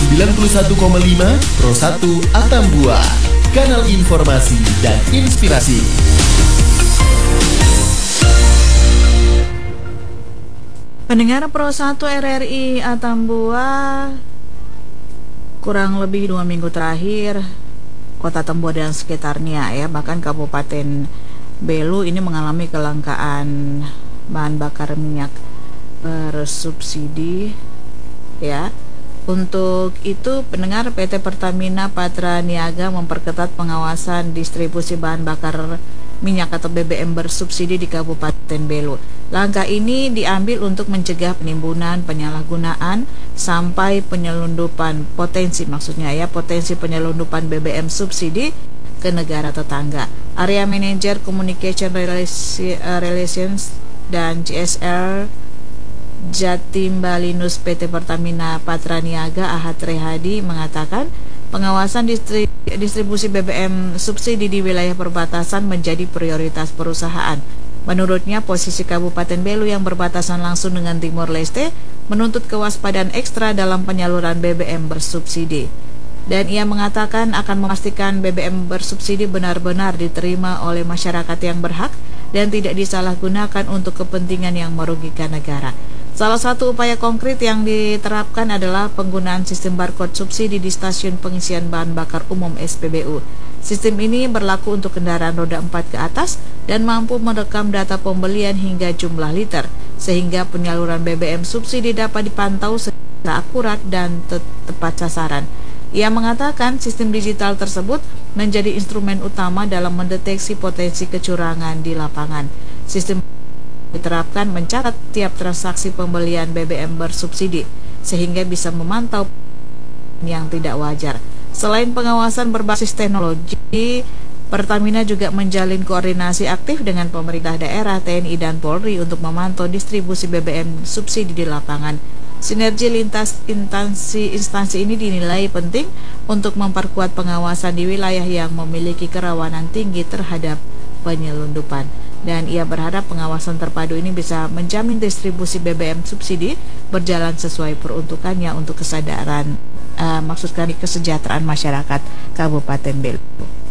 91,5 Pro 1 Atambua, kanal informasi dan inspirasi. Pendengar Pro 1 RRI Atambua, kurang lebih 2 minggu terakhir Kota Tambua dan sekitarnya ya, bahkan Kabupaten Belu ini mengalami kelangkaan bahan bakar minyak bersubsidi ya. Untuk itu, pendengar, PT Pertamina Patra Niaga memperketat pengawasan distribusi bahan bakar minyak atau BBM bersubsidi di Kabupaten Belu. Langkah ini diambil untuk mencegah penimbunan, penyalahgunaan sampai penyelundupan potensi penyelundupan BBM subsidi ke negara tetangga. Area Manager Communication Relations dan CSR Jatim Balinus PT Pertamina Patra Niaga Ahad Rehadi mengatakan pengawasan distribusi BBM subsidi di wilayah perbatasan menjadi prioritas perusahaan. Menurutnya, posisi Kabupaten Belu yang berbatasan langsung dengan Timor Leste menuntut kewaspadaan ekstra dalam penyaluran BBM bersubsidi. Dan ia mengatakan akan memastikan BBM bersubsidi benar-benar diterima oleh masyarakat yang berhak dan tidak disalahgunakan untuk kepentingan yang merugikan negara. Salah satu upaya konkret yang diterapkan adalah penggunaan sistem barcode subsidi di stasiun pengisian bahan bakar umum SPBU. Sistem ini berlaku untuk kendaraan roda 4 ke atas dan mampu merekam data pembelian hingga jumlah liter, sehingga penyaluran BBM subsidi dapat dipantau secara akurat dan tepat sasaran. Ia mengatakan sistem digital tersebut menjadi instrumen utama dalam mendeteksi potensi kecurangan di lapangan. Sistem diterapkan mencatat tiap transaksi pembelian BBM bersubsidi sehingga bisa memantau yang tidak wajar. Selain pengawasan berbasis teknologi, Pertamina juga menjalin koordinasi aktif dengan pemerintah daerah, TNI dan Polri untuk memantau distribusi BBM subsidi di lapangan. Sinergi lintas instansi ini dinilai penting untuk memperkuat pengawasan di wilayah yang memiliki kerawanan tinggi terhadap penyelundupan. Dan ia berharap pengawasan terpadu ini bisa menjamin distribusi BBM subsidi berjalan sesuai peruntukannya untuk kesejahteraan masyarakat Kabupaten Belu.